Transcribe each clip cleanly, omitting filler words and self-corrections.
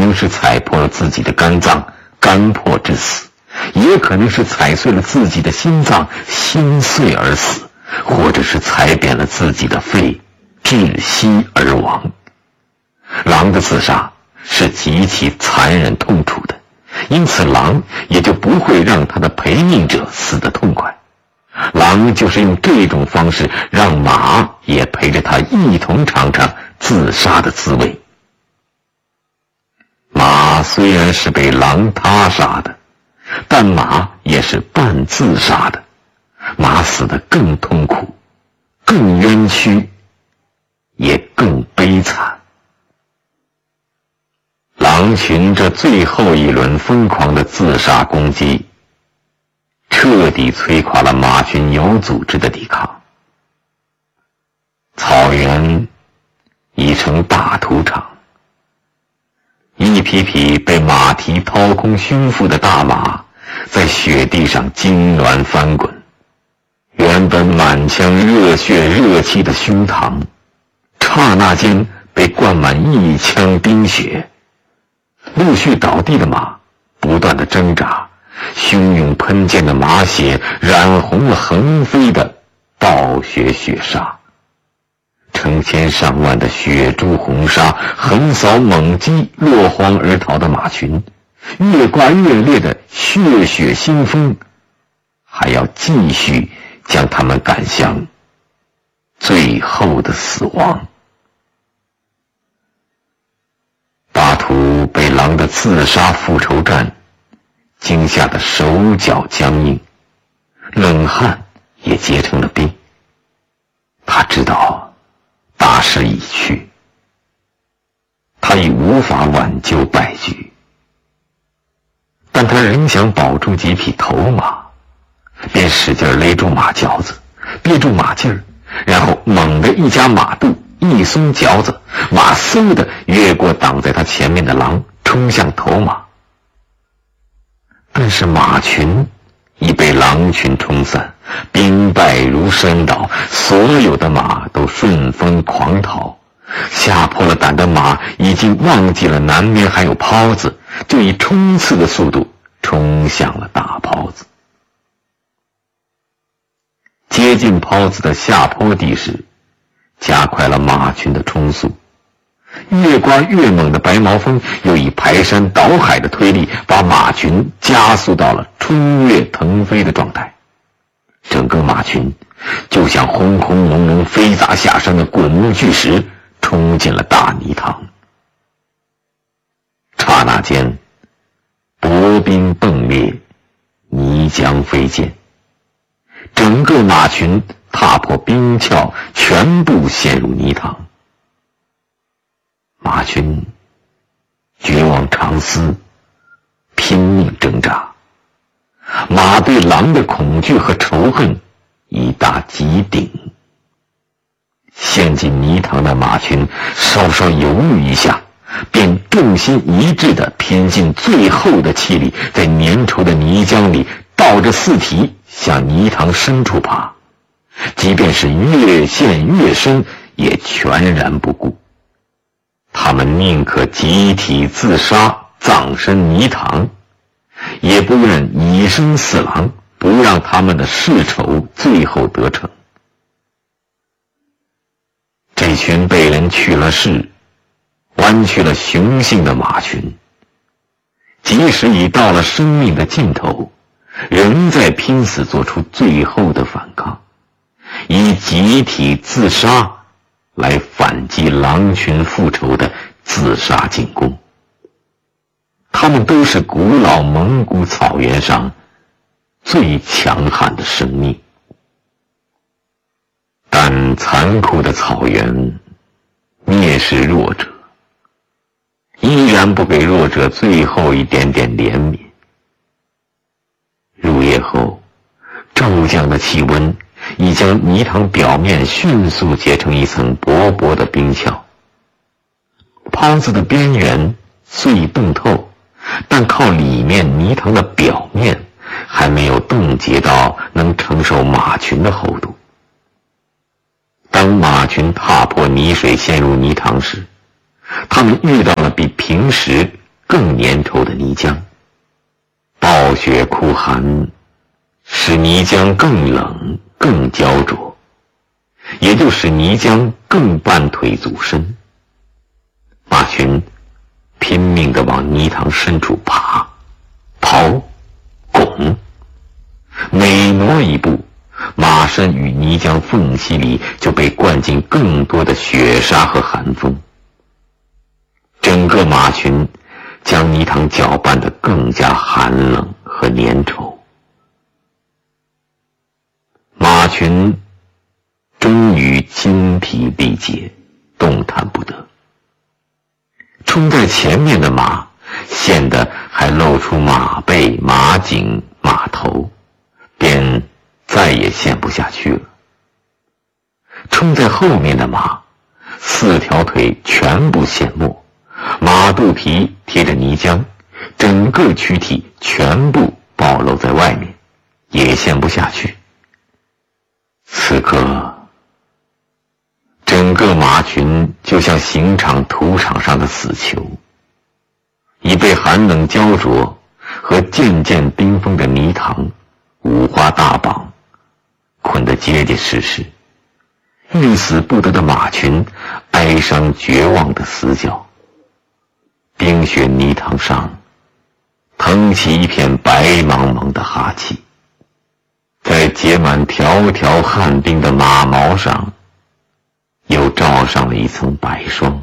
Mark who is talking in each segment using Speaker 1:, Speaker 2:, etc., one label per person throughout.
Speaker 1: 能是踩破了自己的肝脏，肝破致死，也可能是踩碎了自己的心脏，心碎而死，或者是踩扁了自己的肺，窒息而亡。狼的自杀是极其残忍痛楚的，因此狼也就不会让他的陪命者死得痛快。狼就是用这种方式让马也陪着他一同尝尝自杀的滋味。马虽然是被狼他杀的，但马也是半自杀的，马死得更痛苦，更冤屈，也更悲惨。狼群这最后一轮疯狂的自杀攻击，彻底摧垮了马群有组织的抵抗。草原已成大屠场，一匹匹被马蹄掏空胸腹的大马在雪地上痉挛翻滚，原本满腔热血热气的胸膛刹那间被灌满一腔冰血，陆续倒地的马不断的挣扎，汹涌喷溅的马血染红了横飞的暴雪雪沙，成千上万的雪珠红沙横扫猛击落荒而逃的马群，越刮越烈的血血腥风还要继续将他们赶向最后的死亡。巴图被狼的自杀复仇战惊吓得手脚僵硬，冷汗也结成了冰。他知道大势已去，他已无法挽救败局，但他仍想保住几匹头马，便使劲勒住马脚子，憋住马劲儿，然后猛地一夹马肚，一松嚼子，马嗖地越过挡在他前面的狼，冲向头马。但是马群已被狼群冲散，兵败如山倒，所有的马都顺风狂逃。吓破了胆的马已经忘记了南边还有泡子，就以冲刺的速度冲向了大泡子。接近泡子的下坡地时，加快了马群的冲速。越刮越猛的白毛风又以排山倒海的推力把马群加速到了冲跃腾飞的状态，整个马群就像轰轰隆隆飞砸下山的滚木巨石，冲进了大泥塘。刹那间，薄冰迸裂，泥浆飞溅，整个马群踏破冰鞘，全部陷入泥塘。马群绝望长嘶，拼命挣扎。马对狼的恐惧和仇恨已达极顶。陷进泥塘的马群稍稍犹豫一下，便重心一致地拼尽最后的气力，在粘稠的泥浆里倒着四蹄向泥塘深处爬，即便是越陷越深，也全然不顾。他们宁可集体自杀，葬身泥塘，也不愿以身饲狼，不让他们的世仇最后得逞。这群被人去了势，弯曲了雄性的马群，即使已到了生命的尽头，仍在拼死做出最后的反抗，以集体自杀来反击狼群复仇的自杀进攻。他们都是古老蒙古草原上最强悍的生命，但残酷的草原蔑视弱者，依然不给弱者最后一点点怜悯。入夜后，骤降的气温已将泥塘表面迅速结成一层薄薄的冰壳。泡子的边缘虽已冻透，但靠里面泥塘的表面还没有冻结到能承受马群的厚度。当马群踏破泥水陷入泥塘时，他们遇到了比平时更粘稠的泥浆。暴雪酷寒使泥浆更冷更焦灼，也就使泥浆更半腿阻身。马群拼命地往泥塘深处爬、刨、拱，每挪一步，马身与泥浆缝隙里就被灌进更多的雪沙和寒风。整个马群将泥塘搅拌得更加寒冷和粘稠。马群终于筋疲力竭，动弹不得。冲在前面的马显得还露出马背、马颈、马头，便再也陷不下去了。冲在后面的马4条腿全部陷没，马肚皮贴着泥浆，整个躯体全部暴露在外面，也陷不下去。此刻整个马群就像刑场土场上的死囚，已被寒冷焦灼和渐渐冰封的泥塘五花大绑捆得结结实实。欲死不得的马群哀伤绝望地死角。冰雪泥塘上腾起一片白茫茫的哈气，在结满条条旱冰的马毛上又罩上了一层白霜。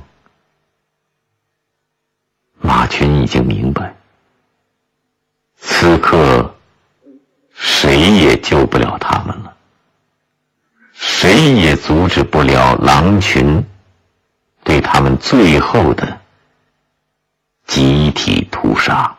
Speaker 1: 马群已经明白，此刻谁也救不了他们了，谁也阻止不了狼群对他们最后的集体屠杀。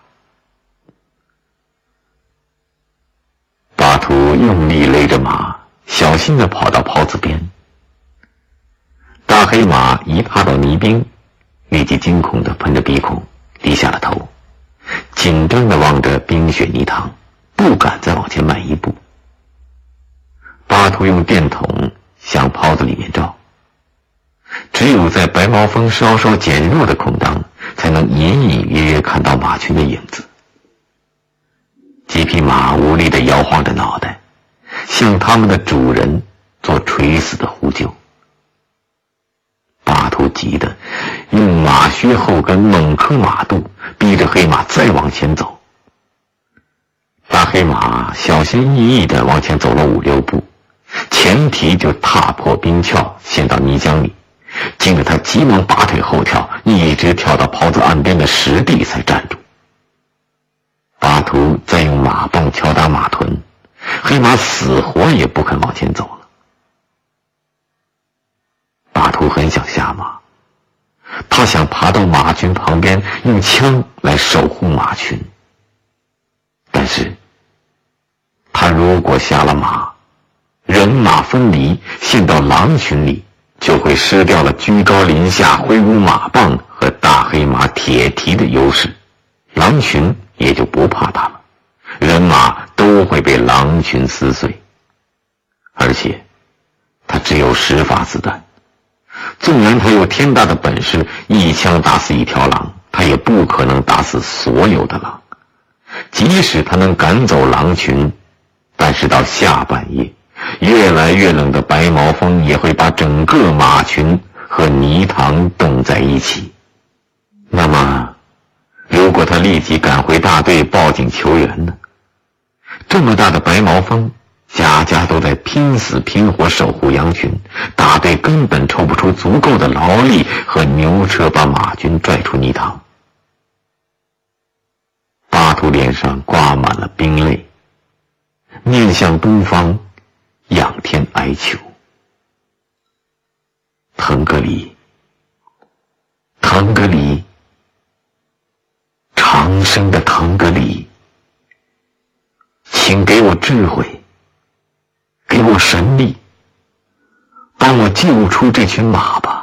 Speaker 1: 巴图用力勒着马，小心地跑到袍子边。大黑马一踏到泥冰，立即惊恐地喷着鼻孔，低下了头，紧张地望着冰雪泥塘，不敢再往前迈一步。巴图用电筒向袍子里面照，只有在白毛风稍稍减弱的空当，才能隐隐约约看到马群的影子。几匹马无力地摇晃着脑袋，向他们的主人做垂死的呼救。巴图急得用马靴后跟猛磕马肚，逼着黑马再往前走。大黑马小心翼翼地往前走了5、6步，前蹄就踏破冰壳，陷到泥浆里，惊得他急忙拔腿后跳，一直跳到袍子岸边的石地才站住。巴图再用马棒敲打马臀，黑马死活也不肯往前走了。巴图很想下马，他想爬到马群旁边，用枪来守护马群。但是他如果下了马，人马分离，陷到狼群里，就会失掉了居高临下挥舞马棒和大黑马铁蹄的优势，狼群也就不怕他了，人马都会被狼群撕碎。而且他只有10发子弹，纵然他有天大的本事，一枪打死1条狼，他也不可能打死所有的狼。即使他能赶走狼群，但是到下半夜，越来越冷的白毛风也会把整个马群和泥塘冻在一起。那么如果他立即赶回大队报警求援呢？这么大的白毛风，家家都在拼死拼活守护羊群，大队根本抽不出足够的劳力和牛车把马群拽出泥塘。巴图脸上挂满了冰泪，面向东方仰天哀求：腾格里，腾格里，长生的腾格里，请给我智慧，给我神力，帮我救出这群马吧。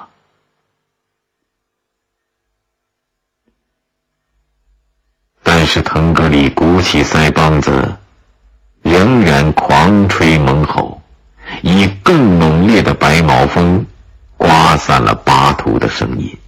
Speaker 1: 但是腾格里鼓起腮帮子，仍然狂吹猛吼，以更猛烈的白毛风刮散了巴图的声音。